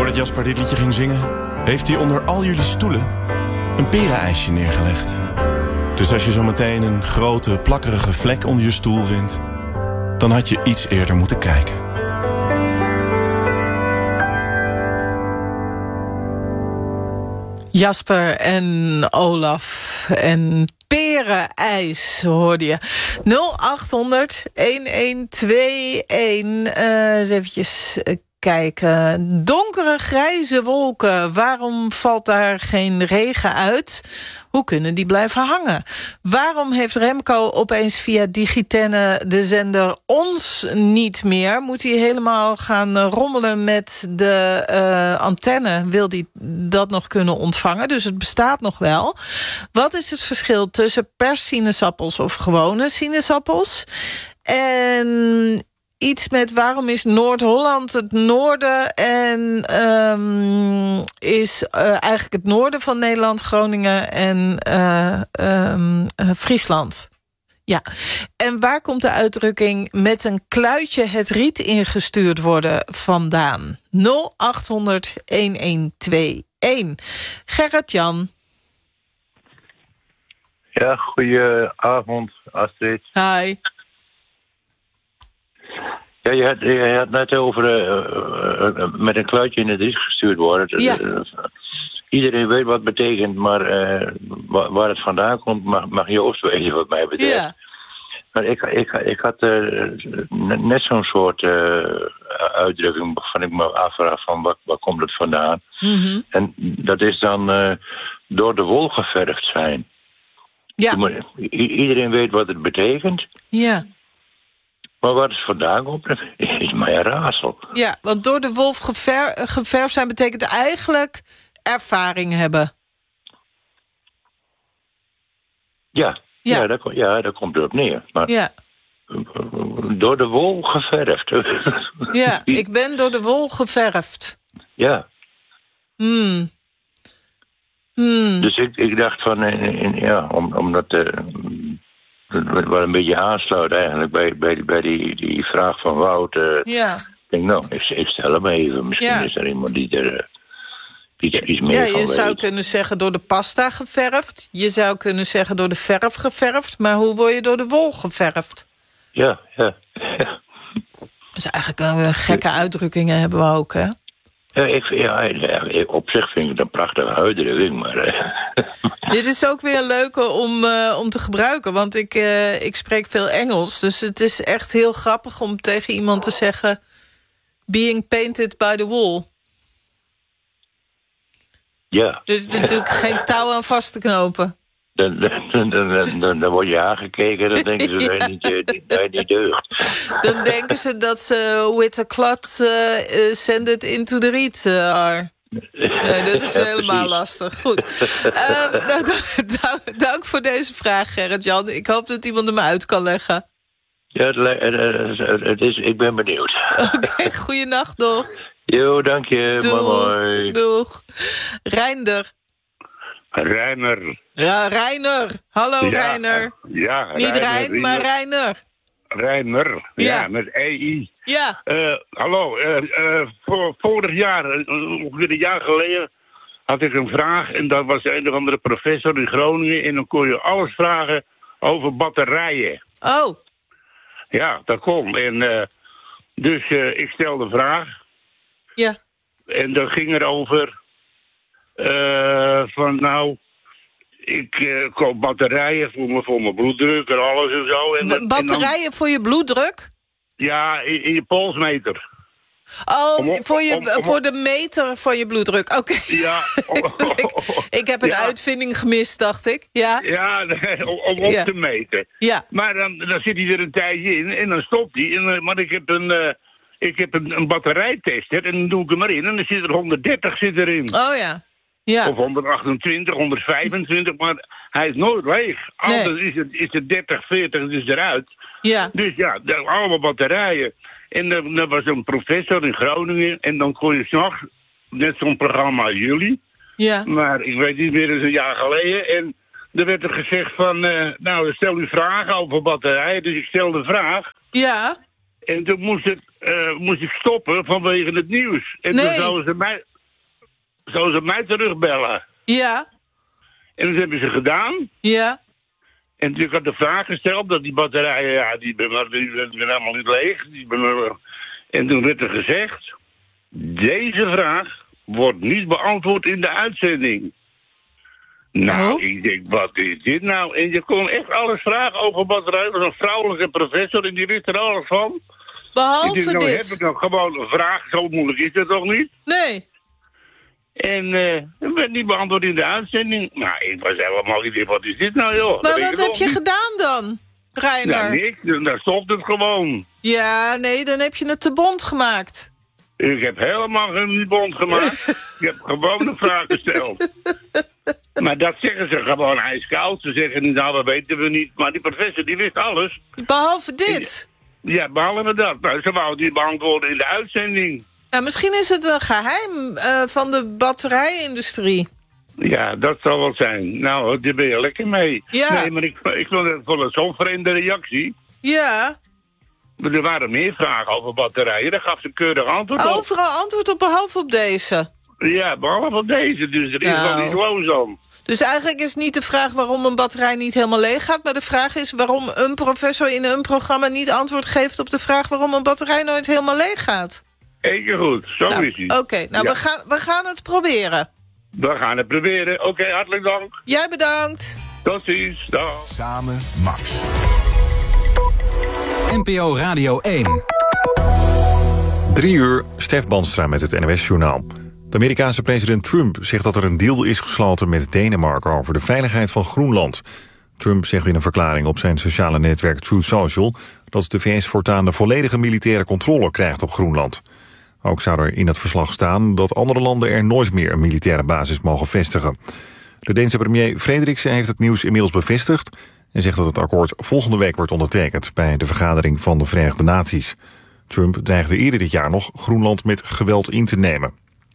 Voordat Jasper dit liedje ging zingen, heeft hij onder al jullie stoelen een perenijsje neergelegd. Dus als je zo meteen een grote, plakkerige vlek onder je stoel vindt, dan had je iets eerder moeten kijken. Jasper en Olaf en perenijs hoorde je. 0800-1121. Eens eventjes kijken. Donkere grijze wolken. Waarom valt daar geen regen uit? Hoe kunnen die blijven hangen? Waarom heeft Remco opeens via Digitenne de zender Ons niet meer? Moet hij helemaal gaan rommelen met de antenne? Wil hij dat nog kunnen ontvangen? Dus het bestaat nog wel. Wat is het verschil tussen perssinaasappels of gewone sinaasappels? En iets met waarom is Noord-Holland het noorden en is eigenlijk het noorden van Nederland, Groningen en Friesland. Ja. En waar komt de uitdrukking met een kluitje het riet ingestuurd worden vandaan? 0800-1121. Gerrit-Jan. Ja, goedenavond, Astrid. Hi. Ja, je had net over met een kluitje in het riet gestuurd worden. Ja. Iedereen weet wat het betekent, maar waar het vandaan komt, mag Joost weten wat mij betreft. Ja. Maar ik had net zo'n soort uitdrukking waarvan ik me afvraag van waar komt het vandaan. Mm-hmm. En dat is dan door de wol geverfd zijn. Ja. Iedereen weet wat het betekent. Ja. Maar waar het vandaan komt, is mij een raadsel. Ja, want door de wolf geverfd zijn betekent eigenlijk ervaring hebben. Ja. Ja, daar komt het op neer. Maar ja. Door de wol geverfd. Ja, ik ben door de wol geverfd. Ja. Dus ik dacht van, omdat wat een beetje aansluit eigenlijk bij die vraag van Wout. Ja. Ik denk, ik stel hem even. Misschien is er iemand die er iets meer van weet. Je zou kunnen zeggen door de pasta geverfd. Je zou kunnen zeggen door de verf geverfd. Maar hoe word je door de wol geverfd? Ja. Dus eigenlijk gekke uitdrukkingen hebben we ook, hè? Ja, op zich vind ik het een prachtige uitdrukking, maar... Dit is ook weer een leuke om te gebruiken, want ik spreek veel Engels. Dus het is echt heel grappig om tegen iemand te zeggen... being painted by the wall. Ja. Dus het is natuurlijk geen touw aan vast te knopen. Dan word je aangekeken, dan denken ze dat je niet deugt. Dan denken ze dat ze with a clot send it into the reed are. Dat is helemaal lastig. Goed. Dank voor deze vraag, Gerrit-Jan. Ik hoop dat iemand hem uit kan leggen. Ja, ik ben benieuwd. Oké, goeienacht nog. Jo, dank je. Doeg. Mooi. Doeg. Reinder. Ja, Reiner. Hallo, ja, Reiner. Ja, niet Rijn, maar Reiner. Reiner, ja, met EI. Ja. Hallo, vorig jaar, ongeveer een jaar geleden, had ik een vraag. En dat was een of andere professor in Groningen. En dan kon je alles vragen over batterijen. Oh. Ja, dat kon. En dus ik stelde de vraag. Ja. En dat ging erover ik koop batterijen voor mijn bloeddruk en alles en zo. Batterijen voor je bloeddruk? Ja, in je polsmeter. Oh, voor de meter van je bloeddruk. Oké. Ja. ik heb een uitvinding gemist, dacht ik. Ja, om op te meten. Ja. Maar dan zit hij er een tijdje in en dan stopt hij. Maar ik heb een batterijtester en dan doe ik hem erin. En dan zit er 130 erin. Oh ja. Ja. Of 128, 125, maar hij is nooit leeg. Altijd is het 30, 40 dus eruit. Ja. Dus ja, allemaal batterijen. En er was een professor in Groningen. En dan kon je s'nachts, net zo'n programma jullie. Ja. Maar ik weet niet meer, dat is een jaar geleden. En er werd er gezegd van, stel u vragen over batterijen. Dus ik stelde de vraag. Ja. En toen moest ik stoppen vanwege het nieuws. En toen zouden ze mij... zou ze mij terugbellen. Ja. En dat hebben ze gedaan. Ja. En ik had de vraag gesteld dat die batterijen, ja, die ben helemaal niet leeg. En toen werd er gezegd, deze vraag wordt niet beantwoord in de uitzending. Nou, ik denk, wat is dit nou? En je kon echt alles vragen over batterijen. Er was een vrouwelijke professor en die wist er alles van. Behalve ik denk, nou, dit. heb ik nog gewoon een vraag, zo moeilijk is dat toch niet? Nee. En dat werd niet beantwoord in de uitzending. Nou, ik was helemaal niet, wat is dit nou, joh? Maar wat heb je gedaan dan, Reiner? Ja, niks, daar stopt het gewoon. Ja, nee, dan heb je het te bond gemaakt. Ik heb helemaal geen bond gemaakt. Ik heb gewoon een vraag gesteld. Maar dat zeggen ze gewoon ijskoud. Ze zeggen niet, nou, dat weten we niet. Maar die professor, die wist alles. Behalve dit? Ja, behalve dat. Nou, ze wou die beantwoorden in de uitzending. Nou, misschien is het een geheim van de batterijindustrie. Ja, dat zal wel zijn. Nou, daar ben je lekker mee. Ja. Nee, maar ik vond het zo'n vreemde reactie. Ja. Maar er waren meer vragen over batterijen. Daar gaf ze keurig antwoord op. Overal antwoord op, behalve op deze. Ja, behalve op deze. Dus er is wel iets los om. Dus eigenlijk is niet de vraag waarom een batterij niet helemaal leeg gaat... maar de vraag is waarom een professor in een programma niet antwoord geeft... op de vraag waarom een batterij nooit helemaal leeg gaat. Eén keer goed, zo is hij. Oké, nou ja. we gaan het proberen. We gaan het proberen. Oké, hartelijk dank. Jij bedankt. Tot ziens. Dag. Samen Max. NPO Radio 1. 3 uur, Stef Banstra met het NOS-journaal. De Amerikaanse president Trump zegt dat er een deal is gesloten met Denemarken over de veiligheid van Groenland. Trump zegt in een verklaring op zijn sociale netwerk Truth Social dat de VS voortaan de volledige militaire controle krijgt op Groenland. Ook zou er in het verslag staan dat andere landen er nooit meer een militaire basis mogen vestigen. De Deense premier Frederiksen heeft het nieuws inmiddels bevestigd en zegt dat het akkoord volgende week wordt ondertekend bij de vergadering van de Verenigde Naties. Trump dreigde eerder dit jaar nog Groenland met geweld in te nemen.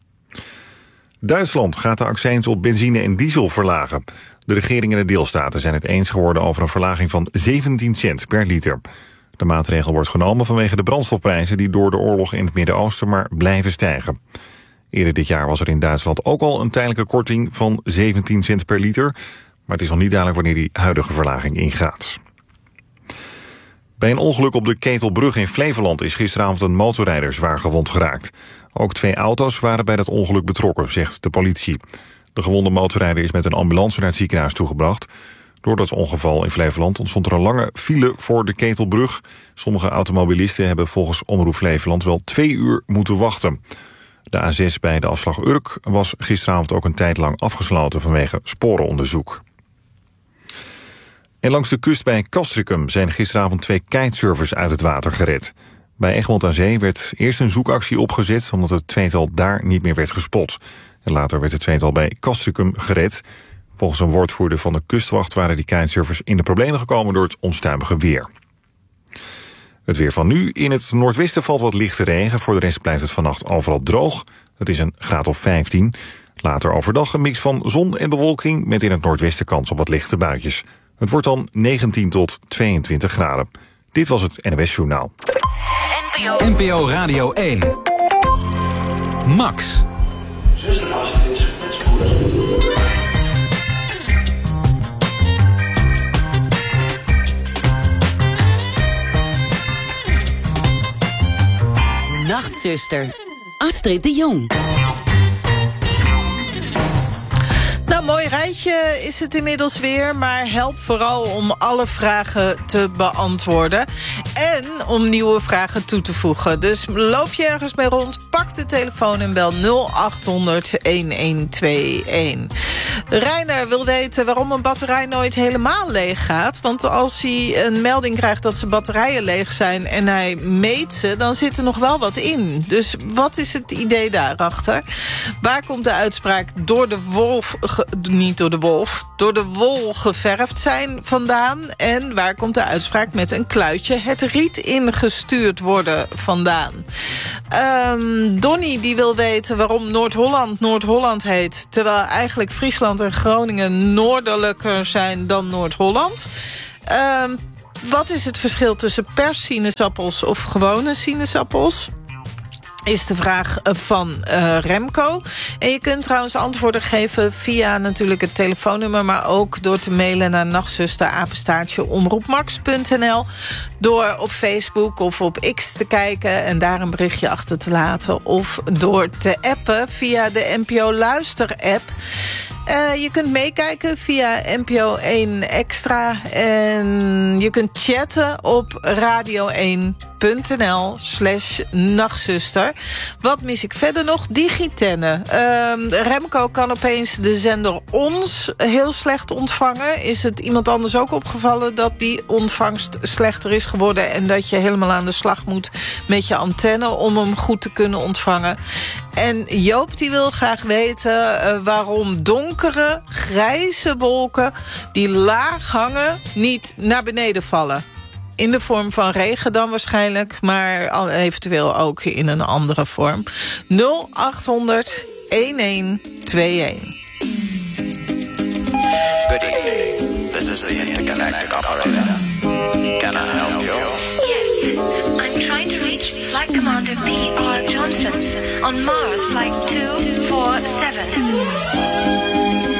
Duitsland gaat de accijns op benzine en diesel verlagen. De regering en de deelstaten zijn het eens geworden over een verlaging van 17 cent per liter. De maatregel wordt genomen vanwege de brandstofprijzen die door de oorlog in het Midden-Oosten maar blijven stijgen. Eerder dit jaar was er in Duitsland ook al een tijdelijke korting van 17 cent per liter. Maar het is nog niet duidelijk wanneer die huidige verlaging ingaat. Bij een ongeluk op de Ketelbrug in Flevoland is gisteravond een motorrijder zwaar gewond geraakt. Ook 2 auto's waren bij dat ongeluk betrokken, zegt de politie. De gewonde motorrijder is met een ambulance naar het ziekenhuis toegebracht. Door dat ongeval in Flevoland ontstond er een lange file voor de Ketelbrug. Sommige automobilisten hebben volgens Omroep Flevoland wel 2 uur moeten wachten. De A6 bij de afslag Urk was gisteravond ook een tijd lang afgesloten vanwege sporenonderzoek. En langs de kust bij Castricum zijn gisteravond 2 kitesurfers uit het water gered. Bij Egmond aan Zee werd eerst een zoekactie opgezet omdat het tweetal daar niet meer werd gespot. En later werd het tweetal bij Castricum gered. Volgens een woordvoerder van de kustwacht waren die kitesurfers in de problemen gekomen door het onstuimige weer. Het weer van nu. In het noordwesten valt wat lichte regen. Voor de rest blijft het vannacht overal droog. Het is een graad of 15. Later overdag een mix van zon en bewolking met in het noordwesten kans op wat lichte buitjes. Het wordt dan 19 tot 22 graden. Dit was het NOS Journaal. NPO Radio 1. Max. Nachtzuster, Astrid de Jong. Nou, mooi rijtje is het inmiddels weer, maar help vooral om alle vragen te beantwoorden. En om nieuwe vragen toe te voegen. Dus loop je ergens mee rond, pak de telefoon en bel 0800-1121. Reiner wil weten waarom een batterij nooit helemaal leeg gaat. Want als hij een melding krijgt dat zijn batterijen leeg zijn en hij meet ze, dan zit er nog wel wat in. Dus wat is het idee daarachter? Waar komt de uitspraak door de wolf, niet door de wolf, door de wol geverfd zijn vandaan? En waar komt de uitspraak met een kluitje het riet ingestuurd worden vandaan? Donnie die wil weten waarom Noord-Holland Noord-Holland heet, terwijl eigenlijk Friesland en Groningen noordelijker zijn dan Noord-Holland. Wat is het verschil tussen perssinaasappels of gewone sinaasappels? is de vraag van Remco. En je kunt trouwens antwoorden geven via natuurlijk het telefoonnummer... maar ook door te mailen naar nachtzuster@omroepmax.nl... door op Facebook of op X te kijken en daar een berichtje achter te laten... of door te appen via de NPO Luister-app... je kunt meekijken via NPO 1 Extra. En je kunt chatten op radio1.nl/nachtzuster. Wat mis ik verder nog? Digitenne. Remco kan opeens de zender Ons heel slecht ontvangen. Is het iemand anders ook opgevallen dat die ontvangst slechter is geworden... en dat je helemaal aan de slag moet met je antenne om hem goed te kunnen ontvangen? En Joop die wil graag weten waarom donkere, grijze wolken... die laag hangen, niet naar beneden vallen. In de vorm van regen dan waarschijnlijk, maar eventueel ook in een andere vorm. 0800 1121. Good evening. This is the intergalactic operator. Can I help you? Yes, I'm trying to reach Flight Commander P.R. Johnson on Mars Flight 247.